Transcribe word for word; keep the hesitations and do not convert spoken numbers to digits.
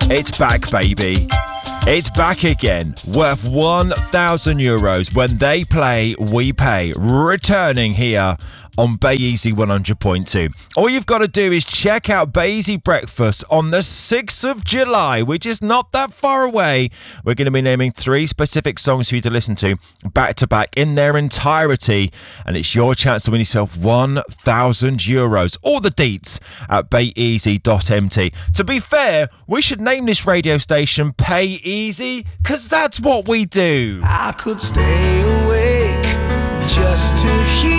It's back, baby. It's back again, worth one thousand euros. When they play, we pay. Returning here on Bay Easy one hundred point two. All you've got to do is check out Bay Easy Breakfast on the sixth of July, which is not that far away. We're going to be naming three specific songs for you to listen to back to back in their entirety, and it's your chance to win yourself one thousand euros. All the deets at bay easy dot m t. To be fair, we should name this radio station Pay Easy, because that's what we do. I could stay awake just to hear